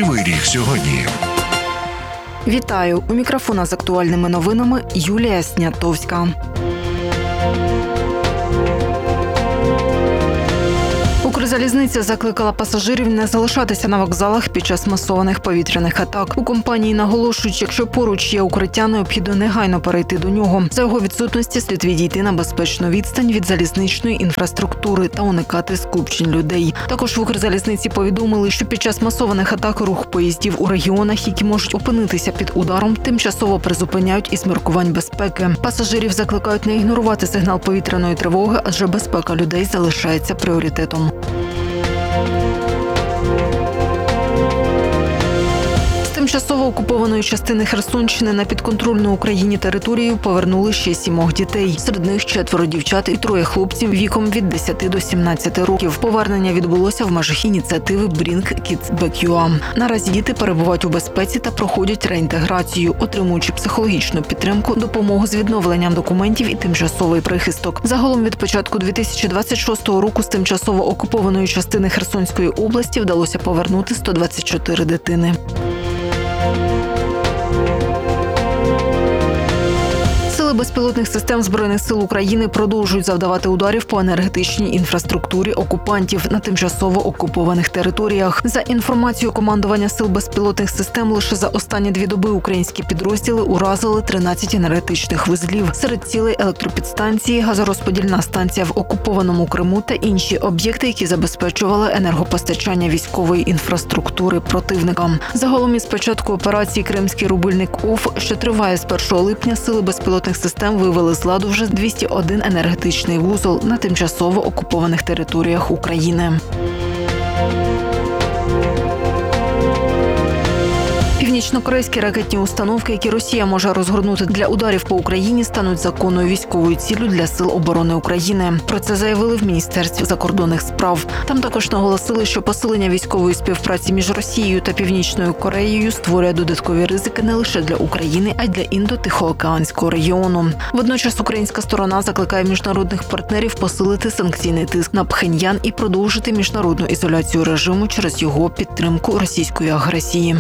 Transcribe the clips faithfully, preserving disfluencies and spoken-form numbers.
Кривий Ріг сьогодні. Вітаю! У мікрофона з актуальними новинами Юлія Снятовська. Укрзалізниця закликала пасажирів не залишатися на вокзалах під час масованих повітряних атак. У компанії наголошують, якщо поруч є укриття, необхідно негайно перейти до нього. За його відсутності слід відійти на безпечну відстань від залізничної інфраструктури та уникати скупчень людей. Також в Укрзалізниці повідомили, що під час масованих атак рух поїздів у регіонах, які можуть опинитися під ударом, тимчасово призупиняють із міркувань безпеки. Пасажирів закликають не ігнорувати сигнал повітряної тривоги, адже безпека людей залишається пріоритетом. Тимчасово окупованої частини Херсонщини на підконтрольну Україні територію повернули ще сімох дітей. Серед них четверо дівчат і троє хлопців віком від десяти до сімнадцяти років. Повернення відбулося в межах ініціативи Bring Kids Back ю а. Наразі діти перебувають у безпеці та проходять реінтеграцію, отримуючи психологічну підтримку, допомогу з відновленням документів і тимчасовий прихисток. Загалом від початку дві тисячі двадцять шостого року з тимчасово окупованої частини Херсонської області вдалося повернути сто двадцять чотири дитини. Сили безпілотних систем Збройних сил України продовжують завдавати ударів по енергетичній інфраструктурі окупантів на тимчасово окупованих територіях. За інформацією командування сил безпілотних систем, лише за останні дві доби українські підрозділи уразили тринадцять енергетичних вузлів. Серед цілей електропідстанції, газорозподільна станція в окупованому Криму та інші об'єкти, які забезпечували енергопостачання військової інфраструктури противникам. Загалом із початку операції «Кримський рубильник ОФ», що триває з першого липня, сили безпілотних систем вивели з ладу вже двісті один енергетичний вузол на тимчасово окупованих територіях України. Північно-корейські ракетні установки, які Росія може розгорнути для ударів по Україні, стануть законною військовою ціллю для Сил оборони України. Про це заявили в Міністерстві закордонних справ. Там також наголосили, що посилення військової співпраці між Росією та Північною Кореєю створює додаткові ризики не лише для України, а й для Індо-Тихоокеанського регіону. Водночас українська сторона закликає міжнародних партнерів посилити санкційний тиск на Пхеньян і продовжити міжнародну ізоляцію режиму через його підтримку російської агресії.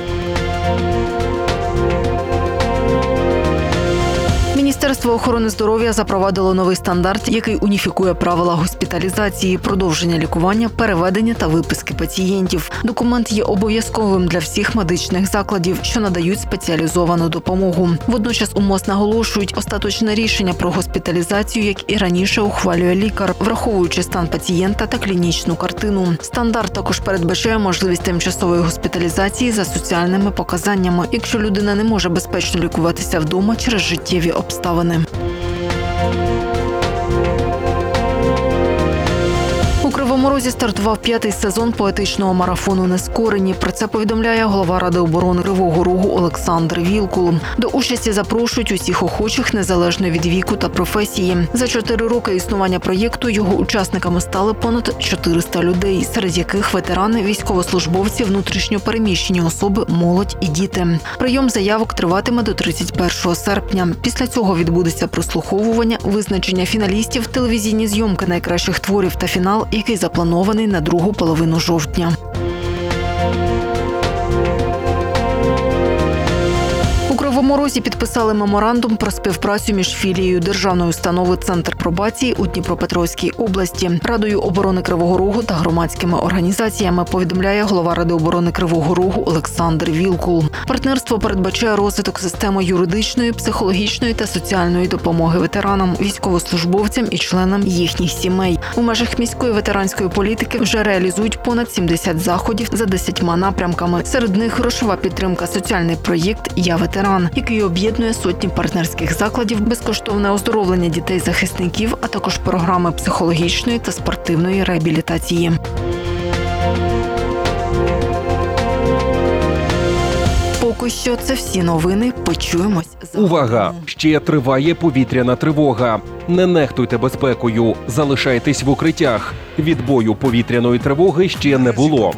Міністерство охорони здоров'я запровадило новий стандарт, який уніфікує правила госпіталізації, продовження лікування, переведення та виписки пацієнтів. Документ є обов'язковим для всіх медичних закладів, що надають спеціалізовану допомогу. Водночас у МОЗ наголошують, остаточне рішення про госпіталізацію, як і раніше, ухвалює лікар, враховуючи стан пацієнта та клінічну картину. Стандарт також передбачає можливість тимчасової госпіталізації за соціальними показаннями, якщо людина не може безпечно лікуватися вдома через життєві обставини. У Кривому Розі стартував п'ятий сезон поетичного марафону «Нескорені». Про це повідомляє голова Ради оборони Кривого Рогу Олександр Вілкул. До участі запрошують усіх охочих незалежно від віку та професії. За чотири роки існування проєкту його учасниками стали понад чотириста людей, серед яких ветерани, військовослужбовці, внутрішньо переміщені особи, молодь і діти. Прийом заявок триватиме до тридцять першого серпня. Після цього відбудеться прослуховування, визначення фіналістів, телевізійні зйомки найкращих творів та фінал, який запланований на другу половину жовтня. У Кривому Розі підписали меморандум про співпрацю між філією державної установи «Центр пробації» у Дніпропетровській області, Радою оборони Кривого Рогу та громадськими організаціями, повідомляє голова Ради оборони Кривого Рогу Олександр Вілкул. Партнерство передбачає розвиток системи юридичної, психологічної та соціальної допомоги ветеранам, військовослужбовцям і членам їхніх сімей. У межах міської ветеранської політики вже реалізують понад сімдесят заходів за десятьма напрямками. Серед них грошова підтримка, соціальний проєкт «Я ветеран», який об'єднує сотні партнерських закладів, безкоштовне оздоровлення дітей-захисників, а також програми психологічної та спортивної реабілітації. Поки що це всі новини. Почуємось за Увага! Ще триває повітряна тривога. Не нехтуйте безпекою. Залишайтесь в укриттях. Відбою повітряної тривоги ще не було.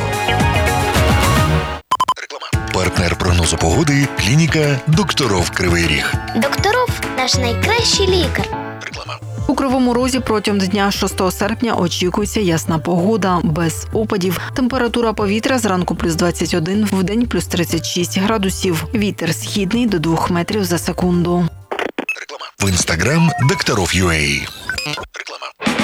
Партнер прогнозу погоди – клініка «Докторов Кривий Ріг». Докторов – наш найкращий лікар. Реклама. Кривому Розі протягом дня шостого серпня очікується ясна погода, без опадів. Температура повітря зранку плюс двадцять один, вдень плюс тридцять шість градусів. Вітер східний до двох метрів за секунду. В інстаграм Докторов.ua. Реклама.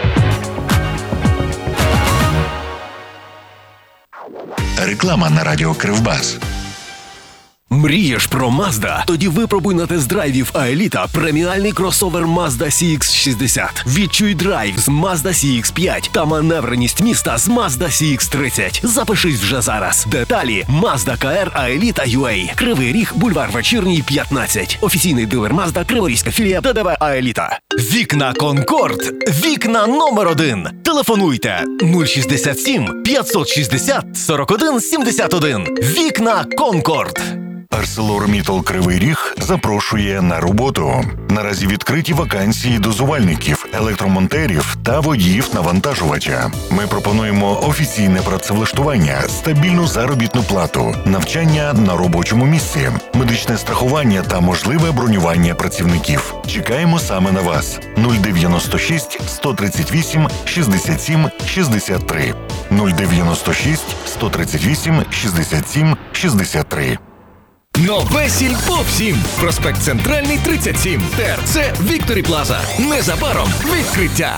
Реклама на радіо Кривбас. Мрієш про Mazda? Тоді випробуй на тест-драйві в Аеліта преміальний кросовер Mazda сі ікс шістдесят. Відчуй драйв з Mazda сі ікс п'ять та маневреність міста з Mazda сі ікс тридцять. Запишись вже зараз. Деталі Mazda ка ар Аеліта ю ей. Кривий Ріг, бульвар Вечірній, п'ятнадцять. Офіційний дилер Mazda, Криворізька філія ТДВ Аеліта. Вікна Конкорд. Вікна номер один. Телефонуйте нуль шістдесят сім п'ятсот шістдесят сорок один сімдесят один. Вікна Конкорд. ArcelorMittal Кривий Ріг запрошує на роботу. Наразі відкриті вакансії дозувальників, електромонтерів та водіїв навантажувача. Ми пропонуємо офіційне працевлаштування, стабільну заробітну плату, навчання на робочому місці, медичне страхування та можливе бронювання працівників. Чекаємо саме на вас. нуль дев'яносто шість сто тридцять вісім шістдесят сім шістдесят три. нуль дев'яносто шість сто тридцять вісім шістдесят сім шістдесят три. Нове Сільпо всім! Проспект Центральний, тридцять сім. ТРЦ Вікторі Плаза. Незабаром відкриття.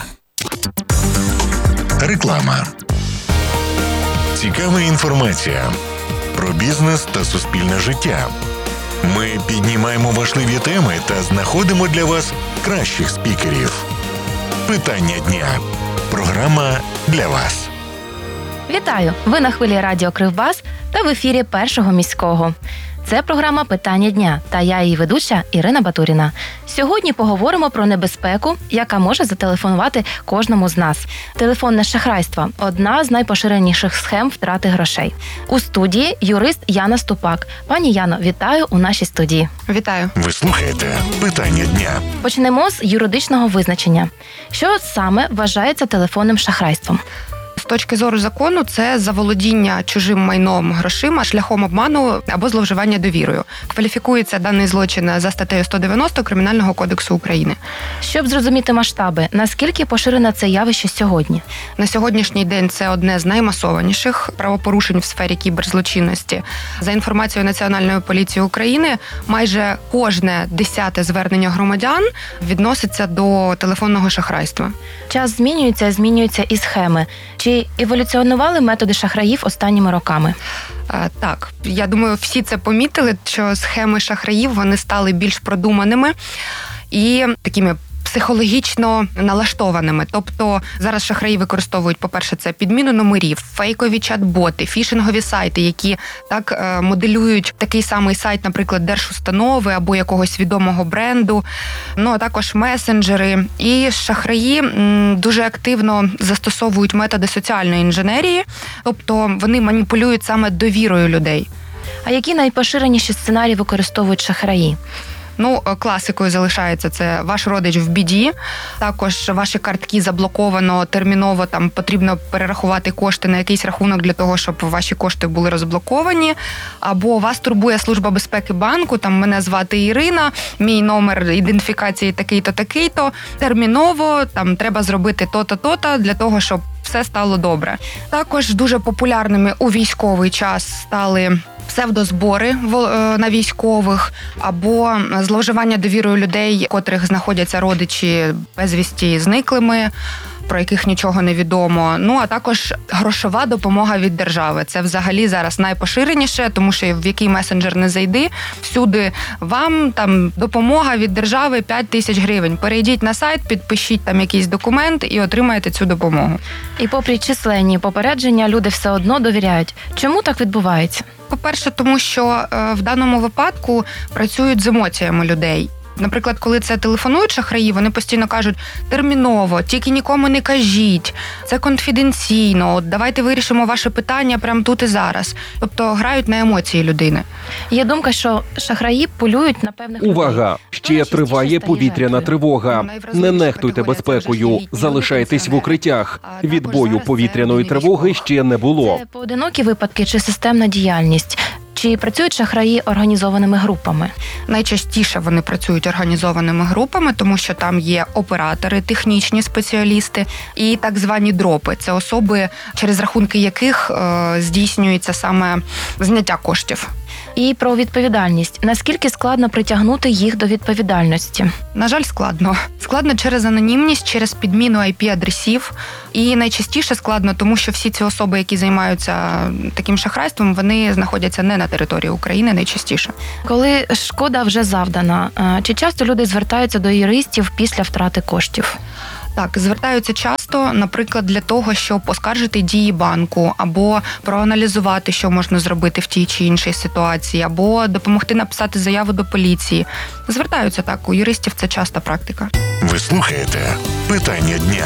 Реклама. Цікава інформація про бізнес та суспільне життя. Ми піднімаємо важливі теми та знаходимо для вас кращих спікерів. Питання дня. Програма для вас. Вітаю! Ви на хвилі радіо Кривбас та в ефірі Першого міського. Це програма «Питання дня» та я її ведуча Ірина Батуріна. Сьогодні поговоримо про небезпеку, яка може зателефонувати кожному з нас. Телефонне шахрайство – одна з найпоширеніших схем втрати грошей. У студії юрист Яна Ступак. Пані Яно, вітаю у нашій студії. Вітаю. Ви слухаєте «Питання дня». Почнемо з юридичного визначення. Що саме вважається телефонним шахрайством? З точки зору закону, це заволодіння чужим майном, грошима шляхом обману або зловживання довірою. Кваліфікується даний злочин за статтею сто дев'яносто Кримінального кодексу України. Щоб зрозуміти масштаби, наскільки поширене це явище сьогодні? На сьогоднішній день це одне з наймасованіших правопорушень в сфері кіберзлочинності. За інформацією Національної поліції України, майже кожне десяте звернення громадян відноситься до телефонного шахрайства. Час змінюється, змінюються і схеми. Чи еволюціонували методи шахраїв останніми роками? Так, я думаю, всі це помітили, що схеми шахраїв, вони стали більш продуманими і такими психологічно налаштованими. Тобто зараз шахраї використовують, по-перше, це підміну номерів, фейкові чат-боти, фішингові сайти, які так моделюють такий самий сайт, наприклад, держустанови або якогось відомого бренду, ну а також месенджери. І шахраї дуже активно застосовують методи соціальної інженерії, тобто вони маніпулюють саме довірою людей. А які найпоширеніші сценарії використовують шахраї? Ну, класикою залишається це ваш родич в біді, також ваші картки заблоковано, терміново там потрібно перерахувати кошти на якийсь рахунок для того, щоб ваші кошти були розблоковані, або вас турбує служба безпеки банку, там мене звати Ірина, мій номер ідентифікації такий-то, такий-то, терміново там треба зробити то-то, то-то для того, щоб все стало добре. Також дуже популярними у військовий час стали псевдозбори на військових або зловживання довірою людей, котрих знаходяться родичі безвісті зниклими, про яких нічого не відомо. Ну, а також грошова допомога від держави. Це взагалі зараз найпоширеніше, тому що в який месенджер не зайди, всюди вам там допомога від держави п'ять тисяч гривень. Перейдіть на сайт, підпишіть там якийсь документ і отримаєте цю допомогу. І попри численні попередження, люди все одно довіряють. Чому так відбувається? По-перше, тому що е, в даному випадку працюють з емоціями людей. Наприклад, коли це телефонують шахраї, вони постійно кажуть терміново, тільки нікому не кажіть, це конфіденційно, от давайте вирішимо ваше питання прямо тут і зараз. Тобто грають на емоції людини. Є думка, що шахраї полюють на певних людей. Увага! Ще триває повітряна тривога. Не нехтуйте безпекою, залишайтесь в укриттях. Відбою повітряної тривоги ще не було. Це поодинокі випадки чи системна діяльність? Чи працюють шахраї організованими групами? Найчастіше вони працюють організованими групами, тому що там є оператори, технічні спеціалісти і так звані дропи. Це особи, через рахунки яких е, здійснюється саме зняття коштів. І про відповідальність. Наскільки складно притягнути їх до відповідальності? На жаль, складно. Складно через анонімність, через підміну ай пі-адресів. І найчастіше складно, тому що всі ці особи, які займаються таким шахрайством, вони знаходяться не на території України найчастіше. Коли шкода вже завдана, чи часто люди звертаються до юристів після втрати коштів? Так, звертаються часто, наприклад, для того, щоб оскаржити дії банку, або проаналізувати, що можна зробити в тій чи іншій ситуації, або допомогти написати заяву до поліції. Звертаються так, у юристів це часта практика. Ви слухаєте «Питання дня».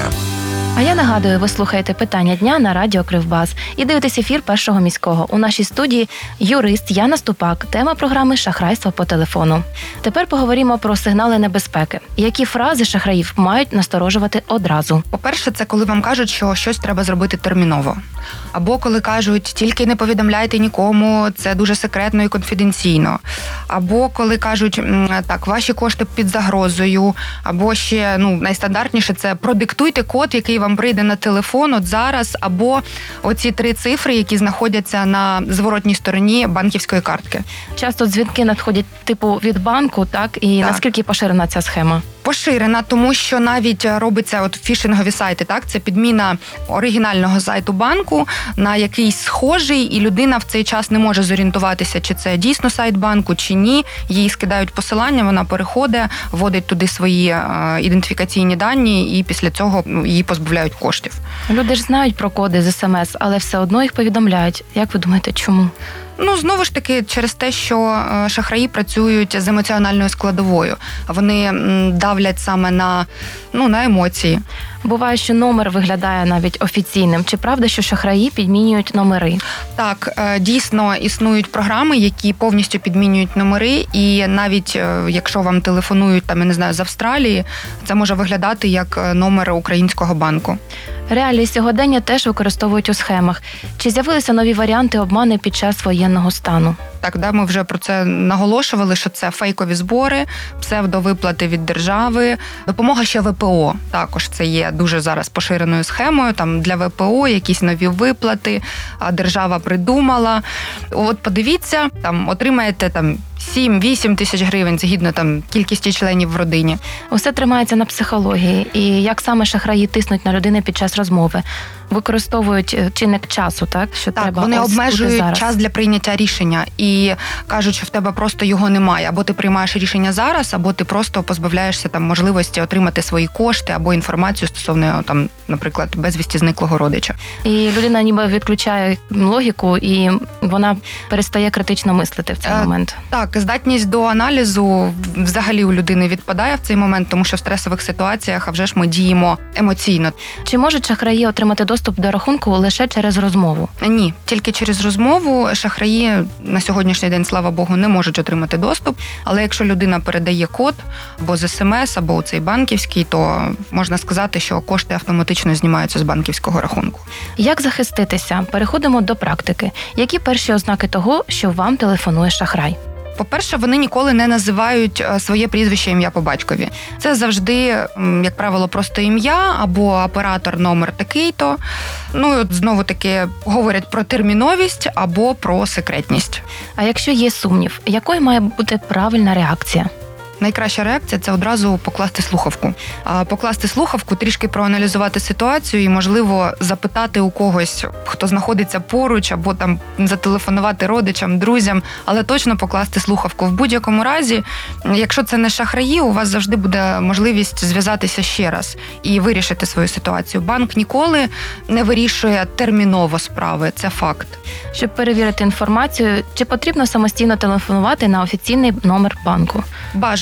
А я нагадую, ви слухаєте «Питання дня» на радіо Кривбас і дивитесь ефір Першого міського. У нашій студії юрист Яна Ступак. Тема програми «Шахрайство по телефону». Тепер поговоримо про сигнали небезпеки. Які фрази шахраїв мають насторожувати одразу? По-перше, це коли вам кажуть, що щось треба зробити терміново. Або коли кажуть, тільки не повідомляйте нікому, це дуже секретно і конфіденційно. Або коли кажуть, так, ваші кошти під загрозою. Або ще, ну, найстандартніше, це продиктуйте код, який вам прийде на телефон от зараз, або оці три цифри, які знаходяться на зворотній стороні банківської картки. Часто дзвінки надходять типу від банку, так? І Так. наскільки поширена ця схема? Поширена, тому що навіть робиться от фішингові сайти, так, це підміна оригінального сайту банку на якийсь схожий, і людина в цей час не може зорієнтуватися, чи це дійсно сайт банку, чи ні. Їй скидають посилання, вона переходить, вводить туди свої е, ідентифікаційні дані, і після цього ну, її позбавляють коштів. Люди ж знають про коди з смс, але все одно їх повідомляють. Як ви думаєте, чому? Ну, знову ж таки, через те, що шахраї працюють з емоціональною складовою. Вони давлять саме на, ну, на емоції. Буває, що номер виглядає навіть офіційним. Чи правда, що шахраї підмінюють номери? Так, дійсно існують програми, які повністю підмінюють номери, і навіть якщо вам телефонують, там, я не знаю, з Австралії, це може виглядати як номер українського банку. Реалії сьогодення теж використовують у схемах. Чи з'явилися нові варіанти обману під час воєнного стану? Так, да, ми вже про це наголошували, що це фейкові збори, псевдовиплати від держави, допомога ще ве пе о. Також це є дуже зараз поширеною схемою. Там для ве пе о якісь нові виплати, а держава придумала. От подивіться, там отримаєте там сім-вісім тисяч гривень, згідно там кількості членів в родині. Усе тримається на психології. І як саме шахраї тиснуть на людину під час розмови? Використовують чинник часу, так? Що так, треба вони обмежують зараз. час для прийняття рішення і кажуть, що в тебе просто його немає. Або ти приймаєш рішення зараз, або ти просто позбавляєшся там можливості отримати свої кошти або інформацію стосовно, там, наприклад, безвісті зниклого родича. І людина ніби відключає логіку, і вона перестає критично мислити в цей е, момент. Так, здатність до аналізу взагалі у людини відпадає в цей момент, тому що в стресових ситуаціях, а вже ж ми діємо емоційно. Чи можуть шахраї отримати доступ до рахунку лише через розмову? Ні, тільки через розмову. Шахраї на сьогоднішній день, слава Богу, не можуть отримати доступ, але якщо людина передає код або з смс, або у цей банківський, то можна сказати, що кошти автоматично знімаються з банківського рахунку. Як захиститися? Переходимо до практики. Які перші ознаки того, що вам телефонує шахрай? По-перше, вони ніколи не називають своє прізвище, ім'я по батькові. Це завжди, як правило, просто ім'я або оператор номер такий-то. Ну, і от знову-таки говорять про терміновість або про секретність. А якщо є сумнів, якою має бути правильна реакція? Найкраща реакція – це одразу покласти слухавку. А покласти слухавку, трішки проаналізувати ситуацію і, можливо, запитати у когось, хто знаходиться поруч, або там зателефонувати родичам, друзям, але точно покласти слухавку. В будь-якому разі, якщо це не шахраї, у вас завжди буде можливість зв'язатися ще раз і вирішити свою ситуацію. Банк ніколи не вирішує терміново справи, це факт. Щоб перевірити інформацію, чи потрібно самостійно телефонувати на офіційний номер банку? Бажано.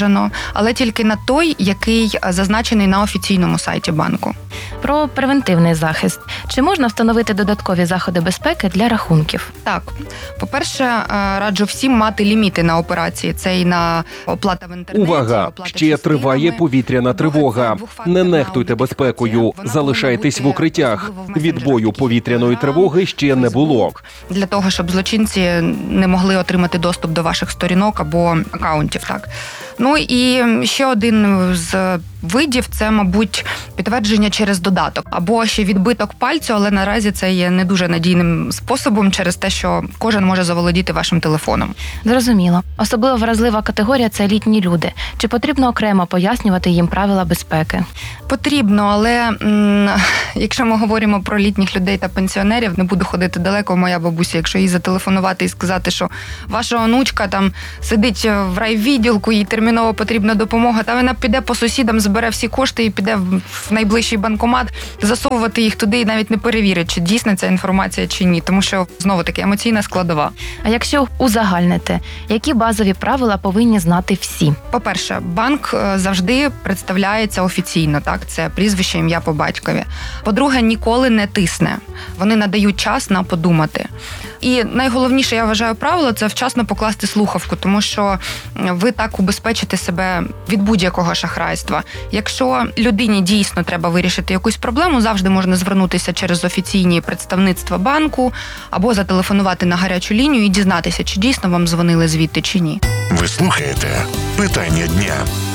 бажано, але тільки на той, який зазначений на офіційному сайті банку. Про превентивний захист. Чи можна встановити додаткові заходи безпеки для рахунків? Так. По-перше, раджу всім мати ліміти на операції. Це і на оплата в інтернеті. Увага! Оплата Ще триває частинами. повітряна тривога. Не нехтуйте безпекою. Залишайтесь в укриттях. Відбою повітряної тривоги ще не було. Для того, щоб злочинці не могли отримати доступ до ваших сторінок або акаунтів. Так. Ну і ще один з видів – це, мабуть, підтвердження через додаток. Або ще відбиток пальцю, але наразі це є не дуже надійним способом через те, що кожен може заволодіти вашим телефоном. Зрозуміло. Особливо вразлива категорія – це літні люди. Чи потрібно окремо пояснювати їм правила безпеки? Потрібно, але м- якщо ми говоримо про літніх людей та пенсіонерів, не буду ходити далеко, моя бабуся, якщо їй зателефонувати і сказати, що ваша онучка там сидить в райвідділку, їй терміново потрібна допомога, та вона піде по сусідам, збере всі кошти і піде в найближчий банкомат, засовувати їх туди і навіть не перевірить, чи дійсна ця інформація чи ні, тому що, знову-таки, емоційна складова. А якщо узагальнити, які базові правила повинні знати всі? По-перше, банк завжди представляється офіційно, так, це прізвище, ім'я по батькові. По-друге, ніколи не тисне. Вони надають час на подумати. І найголовніше, я вважаю, правило – це вчасно покласти слухавку, тому що ви так убезпечите себе від будь-якого шахрайства. Якщо людині дійсно треба вирішити якусь проблему, завжди можна звернутися через офіційні представництва банку або зателефонувати на гарячу лінію і дізнатися, чи дійсно вам дзвонили звідти, чи ні. Ви слухаєте «Питання дня».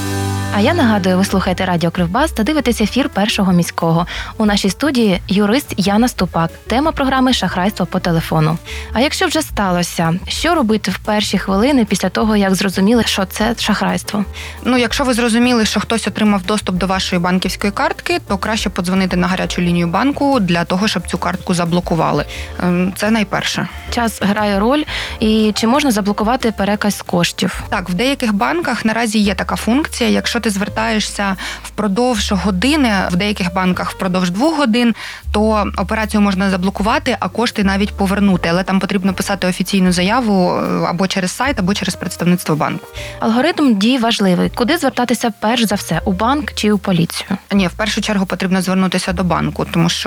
А я нагадую, ви слухаєте Радіо Кривбас та дивитесь ефір Першого міського. У нашій студії юрист Яна Ступак. Тема програми «Шахрайство по телефону». А якщо вже сталося, що робити в перші хвилини після того, як зрозуміли, що це шахрайство? Ну, якщо ви зрозуміли, що хтось отримав доступ до вашої банківської картки, то краще подзвонити на гарячу лінію банку для того, щоб цю картку заблокували. Це найперше. Час грає роль. І чи можна заблокувати переказ коштів? Так, в деяких банках наразі є така функція. Якщо ти звертаєшся впродовж години, в деяких банках впродовж двох годин, то операцію можна заблокувати, а кошти навіть повернути. Але там потрібно писати офіційну заяву або через сайт, або через представництво банку. Алгоритм дій важливий. Куди звертатися перш за все? У банк чи у поліцію? Ні, в першу чергу потрібно звернутися до банку, тому що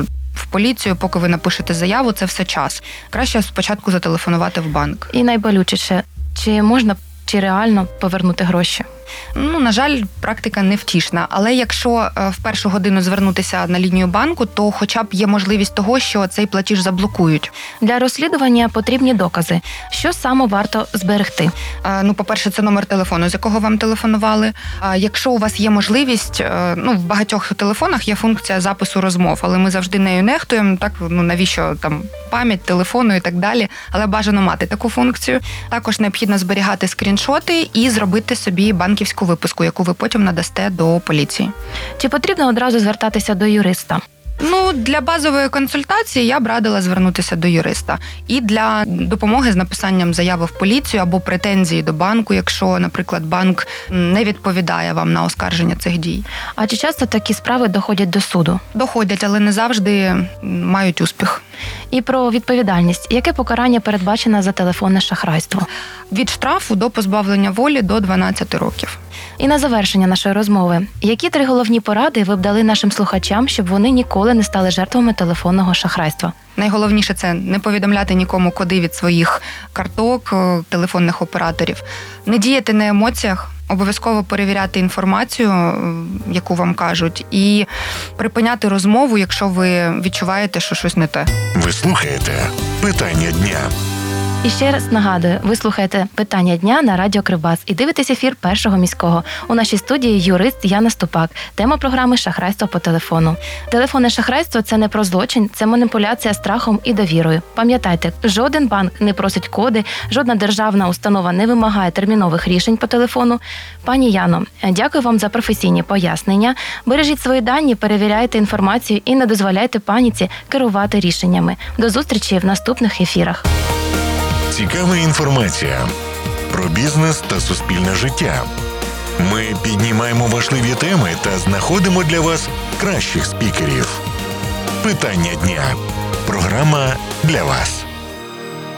в поліцію, поки ви напишете заяву, це все час. Краще спочатку зателефонувати в банк. І найболючіше, чи можна, чи реально повернути гроші? Ну, на жаль, практика невтішна. Але якщо в першу годину звернутися на лінію банку, то хоча б є можливість того, що цей платіж заблокують. Для розслідування потрібні докази. Що саме варто зберегти? Ну, по-перше, це номер телефону, з якого вам телефонували. Якщо у вас є можливість, ну, в багатьох телефонах є функція запису розмов, але ми завжди нею нехтуємо, так, ну, навіщо там пам'ять телефону і так далі, але бажано мати таку функцію. Також необхідно зберігати скріншоти і зробити собі банківську виписку, яку ви потім надасте до поліції. Чи потрібно одразу звертатися до юриста? Ну, для базової консультації я б радила звернутися до юриста. І для допомоги з написанням заяви в поліцію або претензії до банку, якщо, наприклад, банк не відповідає вам на оскарження цих дій. А чи часто такі справи доходять до суду? Доходять, але не завжди мають успіх. І про відповідальність. Яке покарання передбачено за телефонне шахрайство? Від штрафу до позбавлення волі до дванадцяти років. І на завершення нашої розмови. Які три головні поради ви б дали нашим слухачам, щоб вони ніколи не стали жертвами телефонного шахрайства? Найголовніше – це не повідомляти нікому коди від своїх карток, телефонних операторів. Не діяти на емоціях, обов'язково перевіряти інформацію, яку вам кажуть, і припиняти розмову, якщо ви відчуваєте, що щось не те. Ви слухаєте «Питання дня». І ще раз нагадую, ви слухаєте «Питання дня» на Радіо Кривбас і дивитесь ефір Першого міського. У нашій студії юрист Яна Ступак. Тема програми «Шахрайство по телефону». Телефонне шахрайство – це не про злочин, це маніпуляція страхом і довірою. Пам'ятайте, жоден банк не просить коди, жодна державна установа не вимагає термінових рішень по телефону. Пані Яно, дякую вам за професійні пояснення. Бережіть свої дані, перевіряйте інформацію і не дозволяйте паніці керувати рішеннями. До зустрічі в наступних ефірах. Цікава інформація про бізнес та суспільне життя. Ми піднімаємо важливі теми та знаходимо для вас кращих спікерів. «Питання дня» – програма для вас.